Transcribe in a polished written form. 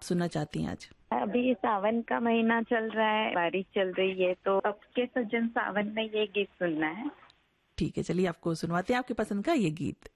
सुनना चाहती हैं आज? अभी सावन का महीना चल रहा है, बारिश चल रही है, तो अब के सज्जन सावन में ये गीत सुनना है। ठीक है, चलिए आपको सुनवाते हैं आपके पसंद का ये गीत।